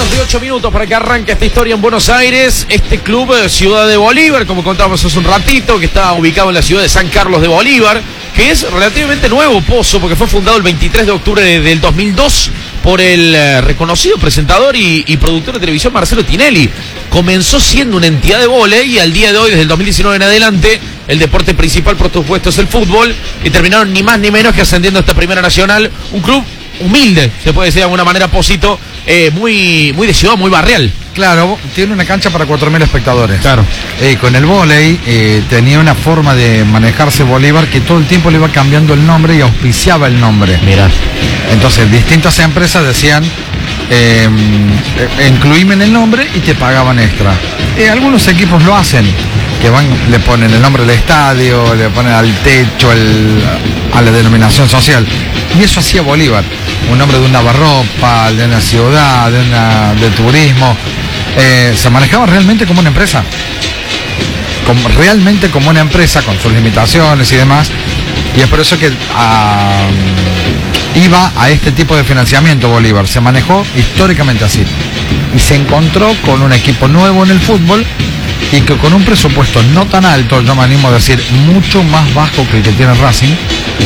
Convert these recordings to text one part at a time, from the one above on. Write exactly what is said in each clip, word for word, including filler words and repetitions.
Menos de ocho minutos para que arranque esta historia en Buenos Aires. Este club, Ciudad de Bolívar, como contábamos hace un ratito, que está ubicado en la ciudad de San Carlos de Bolívar, que es relativamente nuevo, Pozo, porque fue fundado el veintitrés de octubre de, del dos mil dos por el eh, reconocido presentador y, y productor de televisión Marcelo Tinelli. Comenzó siendo una entidad de vóley y al día de hoy, desde el dos mil diecinueve en adelante, el deporte principal, por supuesto, es el fútbol, y terminaron ni más ni menos que ascendiendo a esta Primera Nacional. Un club humilde, se puede decir de alguna manera, Posito, eh, muy, muy de ciudad, muy barrial. Claro, tiene una cancha para cuatro mil espectadores. Claro. Eh, con el vóley eh, tenía una forma de manejarse Bolívar que todo el tiempo le iba cambiando el nombre y auspiciaba el nombre. Mira. Entonces distintas empresas decían, eh, eh, incluíme en el nombre y te pagaban extra. Eh, algunos equipos lo hacen, que van, le ponen el nombre del estadio, le ponen al techo, el, a la denominación social. Y eso hacía Bolívar, un nombre de un lavarropa, de una ciudad, de, una, de turismo. Eh, se manejaba realmente como una empresa, como, realmente como una empresa con sus limitaciones y demás, y es por eso que uh, iba a este tipo de financiamiento Bolívar. Se manejó históricamente así y se encontró con un equipo nuevo en el fútbol y que con un presupuesto no tan alto, yo me animo a decir mucho más bajo que el que tiene Racing,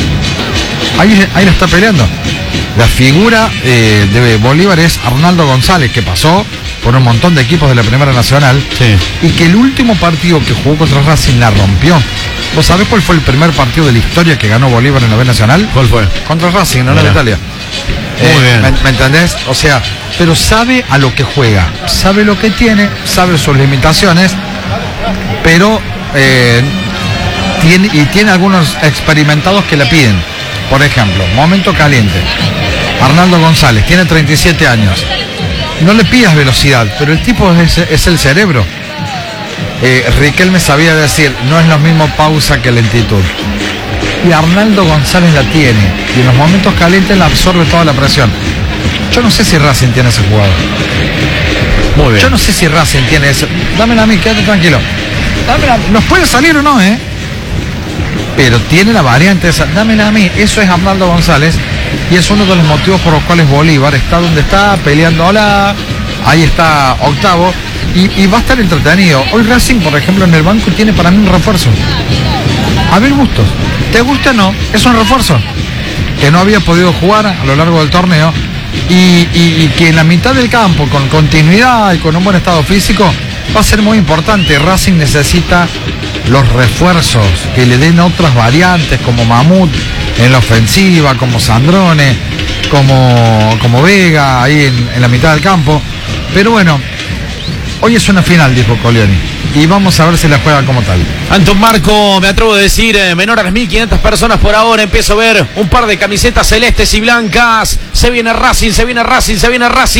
ahí, ahí la está peleando. La figura eh, de Bolívar es Arnaldo González, que pasó por un montón de equipos de la Primera Nacional, sí, y que el último partido que jugó contra Racing la rompió. ¿Vos sabés cuál fue el primer partido de la historia que ganó Bolívar en la B Nacional? ¿Cuál fue? Contra Racing, no en Italia. Muy eh, bien. ¿me, ¿Me entendés? O sea, pero sabe a lo que juega, sabe lo que tiene, sabe sus limitaciones, pero eh, tiene, y tiene algunos experimentados que la piden. Por ejemplo, momento caliente. Arnaldo González tiene treinta y siete años. No le pidas velocidad, pero el tipo es, es el cerebro. Eh, Riquelme sabía decir, no es lo mismo pausa que lentitud. Y Arnaldo González la tiene. Y en los momentos calientes la absorbe toda la presión. Yo no sé si Racing tiene ese jugador. Muy bien. Yo no sé si Racing tiene ese. Dámela a mí, quédate tranquilo. Dámela. Nos puede salir o no, ¿eh? Pero tiene la variante esa. Dámela a mí. Eso es Arnaldo González. Y es uno de los motivos por los cuales Bolívar está donde está, peleando. Hola, ahí está octavo. Y, y va a estar entretenido. Hoy Racing, por ejemplo, en el banco tiene para mí un refuerzo. A ver, gustos. ¿Te gusta o no? Es un refuerzo que no había podido jugar a lo largo del torneo. Y, y, y que en la mitad del campo, con continuidad y con un buen estado físico, va a ser muy importante. Racing necesita los refuerzos que le den otras variantes, como Mamut en la ofensiva, como Sandrone, como, como Vega ahí en, en la mitad del campo. Pero bueno, hoy es una final, dijo Colioni, y vamos a ver si la juegan como tal. Anton Marco, me atrevo a decir, eh, menor a las mil quinientas personas por ahora. Empiezo a ver un par de camisetas celestes y blancas. Se viene Racing, se viene Racing, se viene Racing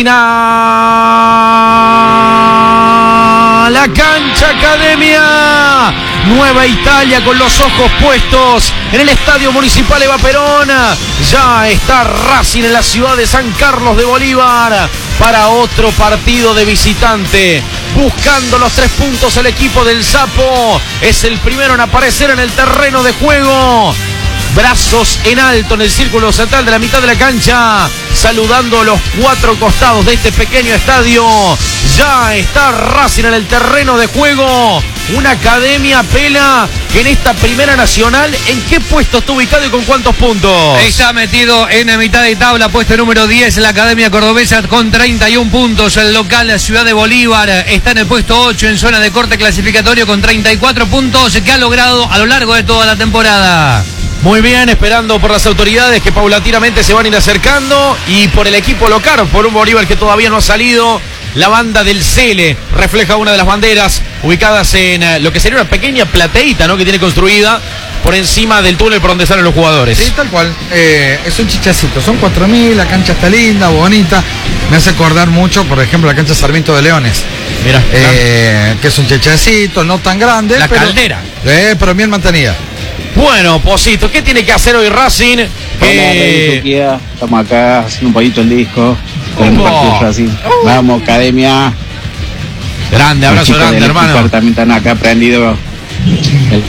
a la cancha Academia Nueva Italia, con los ojos puestos en el Estadio Municipal Eva Perón. Ya está Racing en la ciudad de San Carlos de Bolívar para otro partido de visitante. Buscando los tres puntos el equipo del Sapo. Es el primero en aparecer en el terreno de juego. Brazos en alto en el círculo central de la mitad de la cancha, saludando a los cuatro costados de este pequeño estadio. Ya está Racing en el terreno de juego. Una Academia Pela que en esta Primera Nacional, ¿en qué puesto está ubicado y con cuántos puntos? Está metido en la mitad de tabla, puesto número diez, la Academia Cordobesa con treinta y un puntos. El local, la Ciudad de Bolívar, está en el puesto ocho en zona de corte clasificatorio con treinta y cuatro puntos que ha logrado a lo largo de toda la temporada. Muy bien, esperando por las autoridades que paulatinamente se van a ir acercando, y por el equipo local, por un Bolívar que todavía no ha salido. La banda del Cele refleja una de las banderas ubicadas en uh, lo que sería una pequeña plateíta, ¿no?, que tiene construida por encima del túnel por donde salen los jugadores. Sí, tal cual. Eh, es un chichacito. Son cuatro mil, la cancha está linda, bonita. Me hace acordar mucho, por ejemplo, la cancha Sarmiento de Leones. Mira, eh, que es un chichacito, no tan grande. La pero, caldera. Eh, pero bien mantenida. Bueno, Posito, ¿qué tiene que hacer hoy Racing? Eh... Hola, estamos acá haciendo un poquito el disco. Con un partido Racing. Uh. Vamos, Academia. Grande, abrazo grande, hermano. También están acá prendidos. El...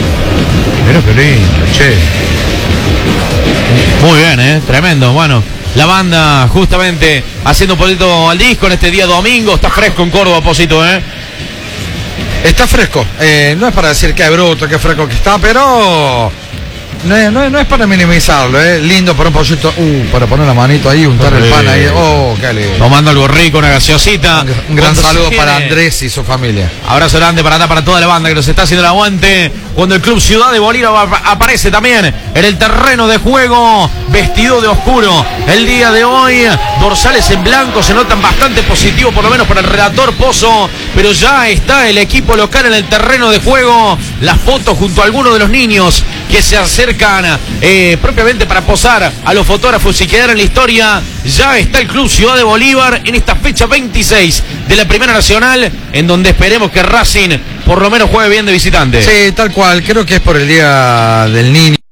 Pero qué lindo, che. Muy bien, eh, tremendo. Bueno, la banda justamente haciendo un poquito al disco en este día domingo. Está fresco en Córdoba, Posito, ¿eh? Está fresco, eh, no es para decir que es bruto, que fresco que está, pero no es, no es, no es para minimizarlo, eh. Lindo para un pollito, uh, para poner la manito ahí, untar el pan ahí, oh, qué lindo. Tomando algo rico, una gaseosita. Un gran Cuando saludo se para viene. Andrés y su familia. Abrazo grande para acá, para toda la banda que nos está haciendo el aguante. Cuando el Club Ciudad de Bolívar ap- aparece también en el terreno de juego, vestido de oscuro. El día de hoy, dorsales en blanco se notan bastante positivos, por lo menos para el relator Pozo. Pero ya está el equipo local en el terreno de juego. Las fotos junto a algunos de los niños que se acercan eh, propiamente para posar a los fotógrafos y quedar en la historia. Ya está el Club Ciudad de Bolívar en esta fecha veintiséis de la Primera Nacional, en donde esperemos que Racing por lo menos juegue bien de visitante. Sí, tal cual, creo que es por el Día del Niño.